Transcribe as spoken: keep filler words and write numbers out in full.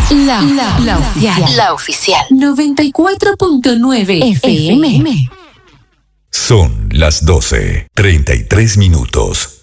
La, la, la oficial. La oficial. noventa y cuatro punto nueve F M. Son las doce, treinta y tres minutos.